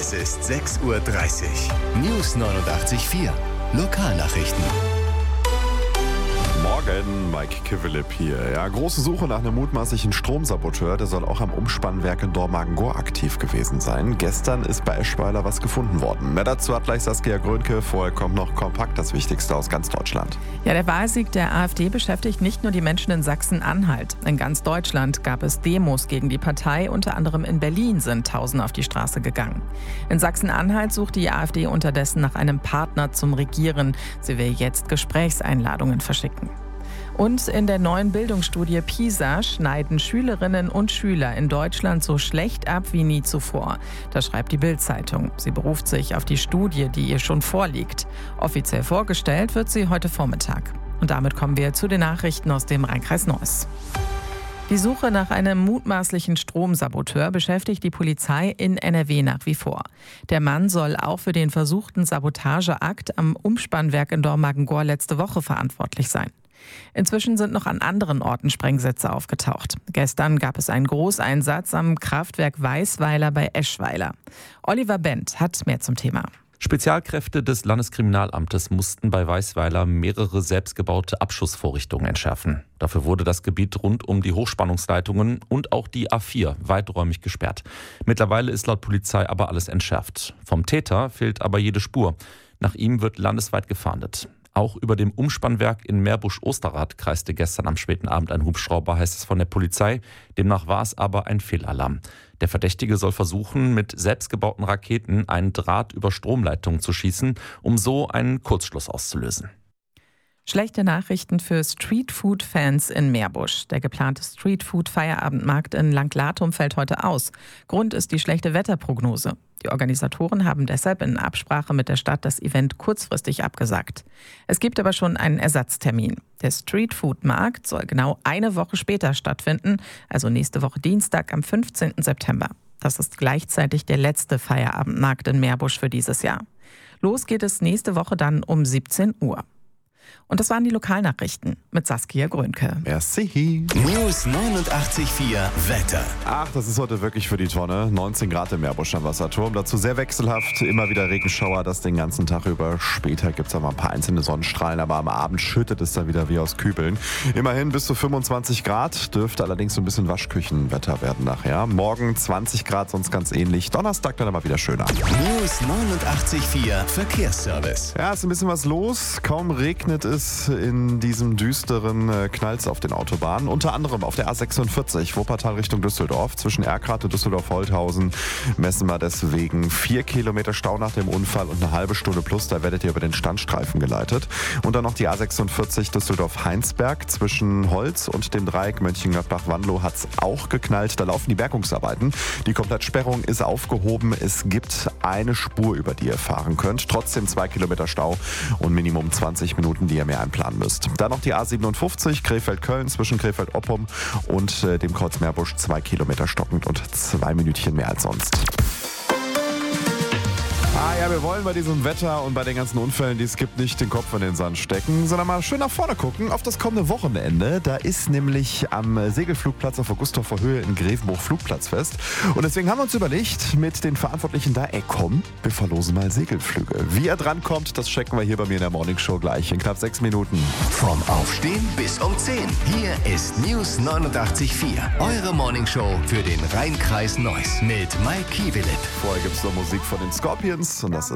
Es ist 6:30 Uhr. News 89.4. Lokalnachrichten. Morgen, Mike Kivelip hier. Ja, große Suche nach einem mutmaßlichen Stromsaboteur. Der soll auch am Umspannwerk in Dormagen-Gohr aktiv gewesen sein. Gestern ist bei Eschweiler was gefunden worden. Mehr dazu hat gleich Saskia Grönke. Vorher kommt noch kompakt das Wichtigste aus ganz Deutschland. Ja, der Wahlsieg der AfD beschäftigt nicht nur die Menschen in Sachsen-Anhalt. In ganz Deutschland gab es Demos gegen die Partei. Unter anderem in Berlin sind Tausende auf die Straße gegangen. In Sachsen-Anhalt sucht die AfD unterdessen nach einem Partner zum Regieren. Sie will jetzt Gesprächseinladungen verschicken. Und in der neuen Bildungsstudie PISA schneiden Schülerinnen und Schüler in Deutschland so schlecht ab wie nie zuvor. Das schreibt die Bild-Zeitung. Sie beruft sich auf die Studie, die ihr schon vorliegt. Offiziell vorgestellt wird sie heute Vormittag. Und damit kommen wir zu den Nachrichten aus dem Rheinkreis Neuss. Die Suche nach einem mutmaßlichen Stromsaboteur beschäftigt die Polizei in NRW nach wie vor. Der Mann soll auch für den versuchten Sabotageakt am Umspannwerk in Dormagen-Gohr letzte Woche verantwortlich sein. Inzwischen sind noch an anderen Orten Sprengsätze aufgetaucht. Gestern gab es einen Großeinsatz am Kraftwerk Weisweiler bei Eschweiler. Oliver Bent hat mehr zum Thema. Spezialkräfte des Landeskriminalamtes mussten bei Weisweiler mehrere selbstgebaute Abschussvorrichtungen entschärfen. Dafür wurde das Gebiet rund um die Hochspannungsleitungen und auch die A4 weiträumig gesperrt. Mittlerweile ist laut Polizei aber alles entschärft. Vom Täter fehlt aber jede Spur. Nach ihm wird landesweit gefahndet. Auch über dem Umspannwerk in Meerbusch-Osterrad kreiste gestern am späten Abend ein Hubschrauber, heißt es von der Polizei. Demnach war es aber ein Fehlalarm. Der Verdächtige soll versuchen, mit selbstgebauten Raketen einen Draht über Stromleitungen zu schießen, um so einen Kurzschluss auszulösen. Schlechte Nachrichten für Streetfood-Fans in Meerbusch. Der geplante Streetfood-Feierabendmarkt in Langlatum fällt heute aus. Grund ist die schlechte Wetterprognose. Die Organisatoren haben deshalb in Absprache mit der Stadt das Event kurzfristig abgesagt. Es gibt aber schon einen Ersatztermin. Der Streetfood-Markt soll genau eine Woche später stattfinden, also nächste Woche Dienstag am 15. September. Das ist gleichzeitig der letzte Feierabendmarkt in Meerbusch für dieses Jahr. Los geht es nächste Woche dann um 17 Uhr. Und das waren die Lokalnachrichten mit Saskia Grönke. Merci. News 89.4 Wetter. Ach, das ist heute wirklich für die Tonne. 19 Grad im Meerbusch am Wasserturm. Dazu sehr wechselhaft. Immer wieder Regenschauer, das den ganzen Tag über. Später gibt es auch mal ein paar einzelne Sonnenstrahlen, aber am Abend schüttet es dann wieder wie aus Kübeln. Immerhin bis zu 25 Grad. Dürfte allerdings so ein bisschen Waschküchenwetter werden nachher. Morgen 20 Grad, sonst ganz ähnlich. Donnerstag dann aber wieder schöner. News 89.4 Verkehrsservice. Ja, ist ein bisschen was los. Kaum regnet es in diesem düsteren Knalls auf den Autobahnen. Unter anderem auf der A46, Wuppertal Richtung Düsseldorf. Zwischen Erkrath und Düsseldorf-Holthausen messen wir deswegen 4 Kilometer Stau nach dem Unfall und eine halbe Stunde plus. Da werdet ihr über den Standstreifen geleitet. Und dann noch die A46 Düsseldorf-Heinsberg. Zwischen Holz und dem Dreieck Mönchengladbach-Wanlo hat es auch geknallt. Da laufen die Bergungsarbeiten. Die Komplettsperrung ist aufgehoben. Es gibt eine Spur, über die ihr fahren könnt. Trotzdem 2 Kilometer Stau und Minimum 20 Minuten, die ihr mehr einplanen müsst. Dann noch die A57 Krefeld-Köln zwischen Krefeld-Oppum und dem Kreuz Meerbusch 2 Kilometer stockend und 2 Minütchen mehr als sonst. Ja, wir wollen bei diesem Wetter und bei den ganzen Unfällen, die es gibt, nicht den Kopf in den Sand stecken, sondern mal schön nach vorne gucken auf das kommende Wochenende. Da ist nämlich am Segelflugplatz auf Augustofer Höhe in Grevenbruch Flugplatzfest. Und deswegen haben wir uns überlegt, mit den Verantwortlichen da, komm, wir verlosen mal Segelflüge. Wie er drankommt, das checken wir hier bei mir in der Morningshow gleich in knapp 6 Minuten. Vom Aufstehen bis um 10. Hier ist News 89.4. Eure Morningshow für den Rheinkreis Neuss mit Mike Kivelip. Vorher gibt es noch Musik von den Scorpions und das ist